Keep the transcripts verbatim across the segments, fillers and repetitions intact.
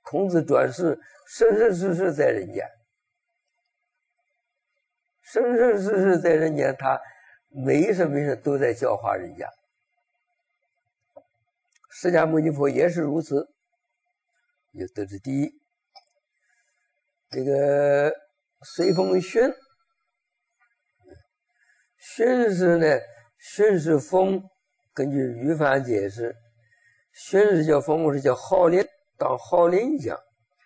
孔子转世，生生世世在人间，生生世世在人间，他没事没事都在教化人家。释迦牟尼佛也是如此。有得知第一，这个随风熏，熏是呢，熏是风，根据余范解释，熏是叫风，是叫号令，当号令讲。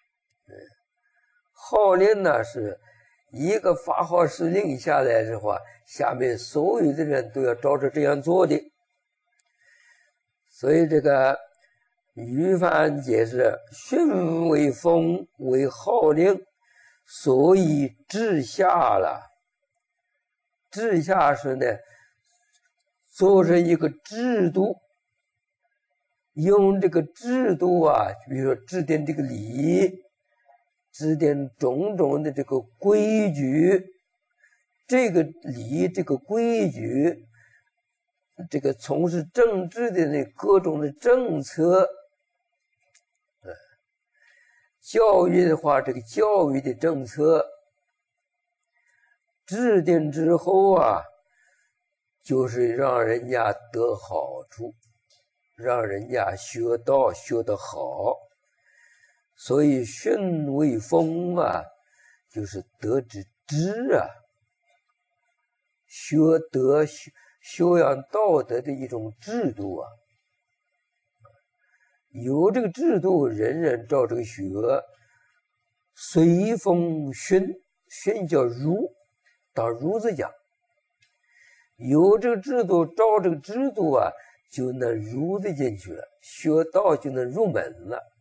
号令呢是一个发号施令下来的话，下面所有的人都要照着这样做的。所以这个余范解释，训为风，为号令，所以治下了。治下是呢，做成一个制度，用这个制度啊，比如说制定这个礼，制定种种的这个规矩，这个礼这个规矩，这个从事政治的那各种的政策，教育的话，这个教育的政策制定之后啊，就是让人家得好处，让人家学道学得好。所以训为风啊，就是德之知啊，学德修修养道德的一种制度啊。有这个制度，人人照这个学，随风熏，熏叫儒，当儒子讲。有这个制度，照这个制度啊，就能儒子进去了，学道就能入门了。